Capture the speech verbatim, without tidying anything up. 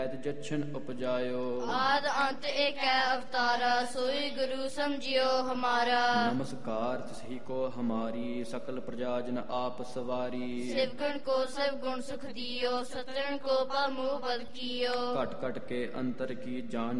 ਜਛਨ ਉਪਜਾਇਓ। ਆਦ ਅੰਤ ਏਕੈ ਅਵਤਾਰਾ, ਸੋਈ ਗੁਰੂ ਸਮਝਿਓ ਹਮਾਰਾ। ਨਮਸਕਾਰ ਤਿਸਹੀ ਕੋ ਹਮਾਰੀ, ਸਕਲ ਪ੍ਰਜਾ ਜਨ ਆਪ ਸਵਾਰੀ। ਸਿਵਗੁਣ ਕੋ ਸਭ ਗੁਣ ਸੁਖ ਦਿਓ, ਸਤਨ ਕੋ ਭਮੂ ਪਦ ਕੀਓ। ਘਟ ਘਟ ਕੇ ਅੰਤਰ ਕੀ ਜਾਣ